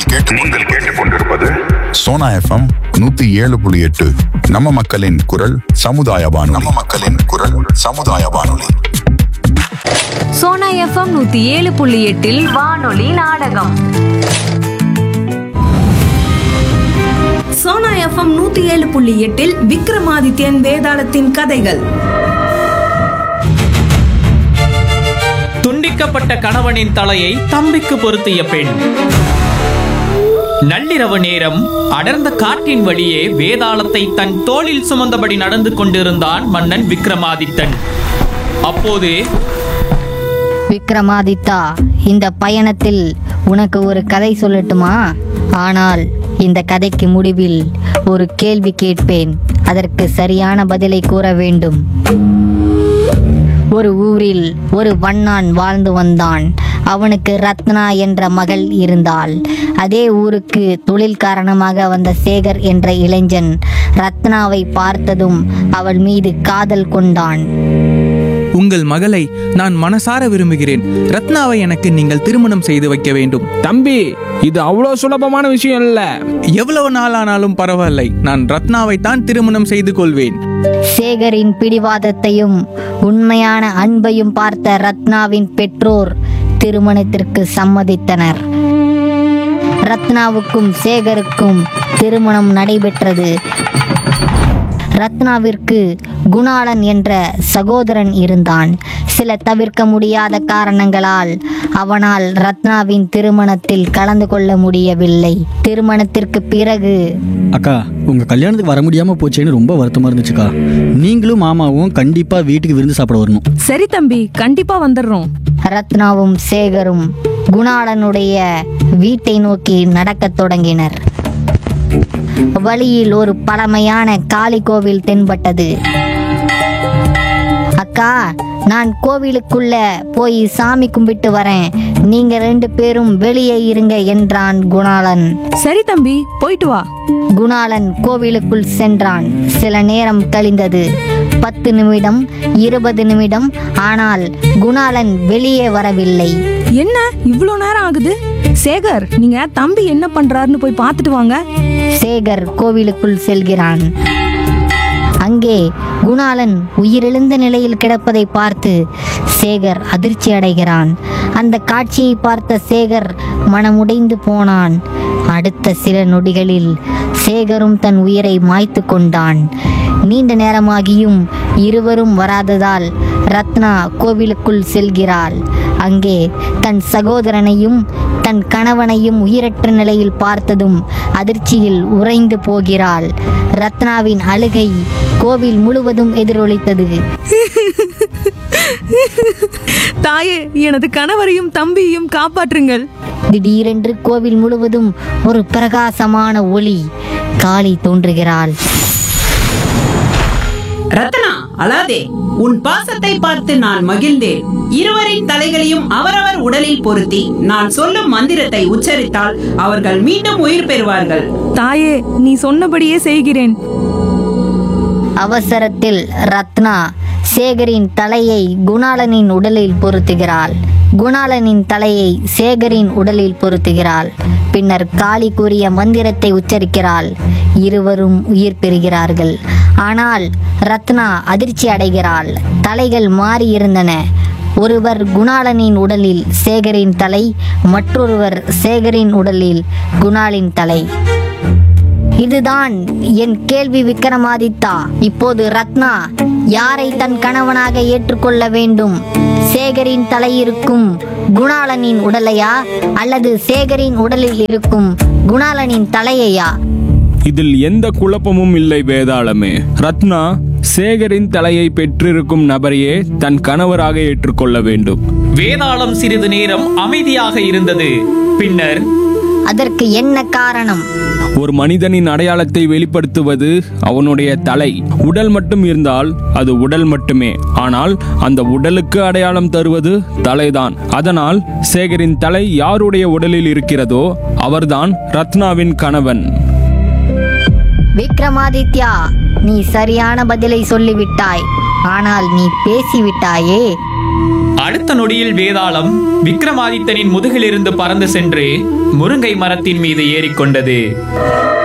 கேட்டுக்கொண்டிருப்பது சோனா FM 107.8. நம்ம மக்களின் குரல் சமுதாய வானொலி. சோனா FM 107.8 வானொலி நாடகம். சோனா FM 107.8 விக்ரமாதித்யன் வேதாளத்தின் கதைகள். துண்டிக்கப்பட்ட கணவனின் தலையை தம்பிக்கு பொருத்திய பெண். நள்ளிரவு நேரம் அடர்ந்த காட்டின் வழியே வேதாளத்தை தன் தோளில் சுமந்தபடி நடந்து கொண்டிருந்தான் மன்னன் விக்ரமாதித்தன். அப்போது, விக்ரமாதித்தா, இந்த பயணத்தில் உனக்கு ஒரு கதை சொல்லட்டுமா? ஆனால் இந்த கதைக்கு முடிவில் ஒரு கேள்வி கேட்பேன். அதற்கு சரியான பதிலை கூற வேண்டும். ஒரு ஊரில் ஒரு வண்ணான் வாழ்ந்து வந்தான். அவனுக்கு ரத்னா என்ற மகள் இருந்தாள். அதே ஊருக்கு தொழில் காரணமாக வந்த சேகர் என்ற இளைஞன் ரத்னாவை பார்த்ததும் அவள் மீது காதல் கொண்டான். உங்கள் மகளை நான் மனசார விரும்புகிறேன். ரத்னாவை எனக்கு நீங்கள் திருமணம் செய்து வைக்க வேண்டும். தம்பி, இது அவ்வளோ சுலபமான விஷயம் இல்ல. எவ்வளவு நாளானாலும் பரவாயில்லை, நான் ரத்னாவை தான் திருமணம் செய்து கொள்வேன். சேகரின் பிடிவாதத்தையும் உண்மையான அன்பையும் பார்த்த ரத்னாவின் பெற்றோர் திருமணத்திற்கு சம்மதித்தனர். ரத்னாவுக்கும் சேகருக்கும் திருமணம் நடைபெற்றது. ரத்னாவிற்கு குணாளன் என்ற சகோதரன் இருந்தான். சில தவிர்க்க முடியாத காரணங்களால் அவனால் ரத்னாவின் திருமணத்தில் கலந்து கொள்ள முடியவில்லை. திருமணத்திற்கு பிறகு, அக்கா, உங்க கல்யாணத்துக்கு வர முடியாம போச்சேன்னு ரொம்ப வருத்தமா இருந்துச்சுக்கா. நீங்களும் மாமாவும் கண்டிப்பா வீட்டுக்கு விருந்து சாப்பிட வரணும். சரி தம்பி, கண்டிப்பா வந்துடுறோம். ரத்னாவும் சேகரும் குணாளனுடைய வீட்டை நோக்கி நடக்கத் தொடங்கினர். வழியில் ஒரு பழமையான காளி கோவில் தென்பட்டது. அக்கா, நான் கோவிலுக்குள்ள போய் சாமி கும்பிட்டு வரேன், நீங்க 2 பேரும் வெளியே இருங்க என்றான் குணாளன். சரி தம்பி, போயிட்டு வா. குணாளன் கோவிலுக்குள் சென்றான். சில நேரம் கழிந்தது. 10 நிமிடம், 20 நிமிடம். ஆனால் குணாளன் வெளியே வரவில்லை. என்ன இவ்வளோ நேரம் ஆகுது? சேகர், நீங்க தம்பி என்ன பண்றாருன்னு போய் பார்த்துட்டு வாங்க. சேகர் கோவிலுக்குள் செல்கிறான். அங்கே குணாளன் உயிரிழந்த நிலையில் கிடப்பதை பார்த்து சேகர் அதிர்ச்சி அடைகிறான். அந்த காட்சியை பார்த்த சேகர் மனமுடைந்து போனான். அடுத்த சில நொடிகளில் சேகரும் தன் உயிரை மாய்த்து கொண்டான். நீண்ட நேரமாகியும் இருவரும் வராததால் ரத்னா கோவிலுக்குள் செல்கிறாள். அங்கே தன் சகோதரனையும் தன் கணவனையும் உயிரற்ற நிலையில் பார்த்ததும் அதிர்ச்சியில் உறைந்து போகிறாள். ரத்னாவின் அழுகை கோவில் முழுவதும் எதிரொலித்தது. தாயே, எனது கணவரையும் தம்பியையும் காப்பாற்றுங்கள். திடீரென்று கோவில் முழுவதும் ஒரு பிரகாசமான ஒளி. காளி தோன்றுகிறாள். ரத்னா, அழாதே. உன் பாசத்தை பார்த்து நான் மகிழ்ந்தேன். இருவரின் தலைகளையும் அவரவர் உடலில் பொருத்தி நான் சொல்லும் மந்திரத்தை உச்சரித்தால் அவர்கள் மீண்டும் உயிர் பெறுவார்கள். தாயே, நீ சொன்னபடியே செய்கிறேன். அவசரத்தில் ரத்னா சேகரின் தலையை குணாளனின் உடலில் பொருத்துகிறாள். குணாளனின் தலையை சேகரின் உடலில் பொருத்துகிறாள். பின்னர் காளி கூறிய மந்திரத்தை உச்சரிக்கிறாள். இருவரும் உயிர் பெறுகிறார்கள். ஆனால் ரத்னா அதிர்ச்சி அடைகிறாள். தலைகள் மாறியிருந்தன. ஒருவர் குணாளனின் உடலில் சேகரின் தலை, மற்றொருவர் சேகரின் உடலில் குணாளின் தலை. இதுதான் என் கேள்வி விக்ரமாதித்தா. இப்போது ரத்னா யாரை தன் கணவனாக ஏற்றுக்கொள்ள வேண்டும்? சேகரின் தலை இருக்கும் குணாளனின் உடலையா, அல்லது சேகரின் உடலில் இருக்கும் குணாளனின் தலையையா? இதில் எந்த குழப்பமும் இல்லை வேதாளமே. ரத்னா சேகரின் தலையை பெற்றிருக்கும் நபரையே தன் கணவராக ஏற்றுக்கொள்ள வேண்டும். வேதாளம் சிறிது நேரம் அமைதியாக இருந்தது. பின்னர், அதற்கு என்ன காரணம்? ஒரு மனிதனின் அடையாளத்தை வெளிப்படுத்துவது அவனுடைய தலை. உடல் மட்டும் இருந்தால் அது உடல் மட்டுமே. ஆனால் அந்த உடலுக்கு அடையாளம் தருவது தலைதான். அதனால் சேகரின் தலை யாருடைய உடலில் இருக்கிறதோ அவர்தான் ரத்னாவின் கணவன். விக்ரமாதித்யா, நீ சரியான பதிலை சொல்லிவிட்டாய். ஆனால் நீ பேசிவிட்டாயே. அடுத்த நொடியில் வேதாளம் விக்ரமாதித்தனின் முதுகிலிருந்து பறந்து சென்று முருங்கை மரத்தின் மீது ஏறிக்கொண்டது.